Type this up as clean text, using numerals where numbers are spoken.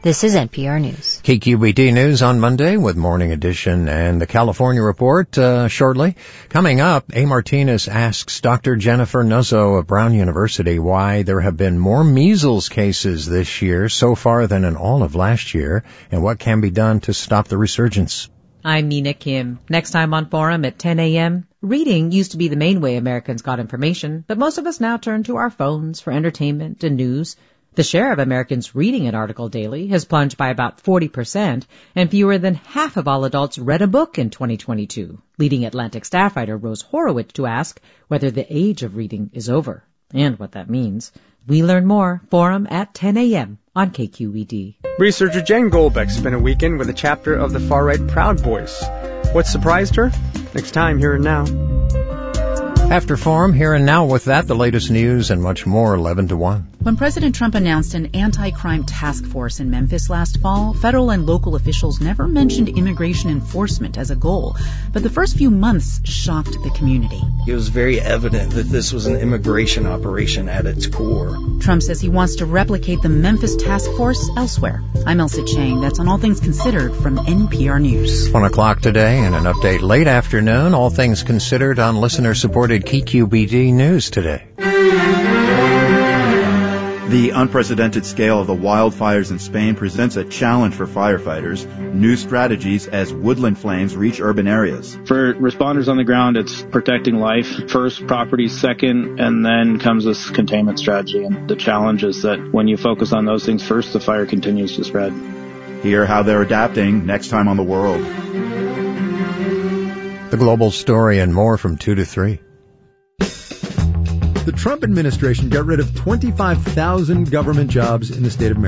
This is NPR News. KQED News on Monday with Morning Edition and the California Report shortly. Coming up, A. Martinez asks Dr. Jennifer Nuzzo of Brown University why there have been more measles cases this year so far than in all of last year, and what can be done to stop the resurgence. I'm Mina Kim. Next time on Forum at 10 a.m., reading used to be the main way Americans got information, but most of us now turn to our phones for entertainment and news. The share of Americans reading an article daily has plunged by about 40%, and fewer than half of all adults read a book in 2022, leading Atlantic staff writer Rose Horowitz to ask whether the age of reading is over, and what that means. We learn more. Forum at 10 a.m. on KQED. Researcher Jen Goldbeck spent a weekend with a chapter of the far-right Proud Boys. What surprised her? Next time, Here and Now. After Forum, Here and Now with that, the latest news and much more, 11 to 1. When President Trump announced an anti-crime task force in Memphis last fall, federal and local officials never mentioned immigration enforcement as a goal. But the first few months shocked the community. It was very evident that this was an immigration operation at its core. Trump says he wants to replicate the Memphis task force elsewhere. I'm Elsa Chang. That's on All Things Considered from NPR News. 1 o'clock today and an update late afternoon. All Things Considered on listener-supported KQED News today. The unprecedented scale of the wildfires in Spain presents a challenge for firefighters. New strategies as woodland flames reach urban areas. For responders on the ground, it's protecting life first, property second, and then comes this containment strategy. And the challenge is that when you focus on those things first, the fire continues to spread. Hear how they're adapting next time on The World. The global story and more from 2 to 3. The Trump administration got rid of 25,000 government jobs in the state of Maryland.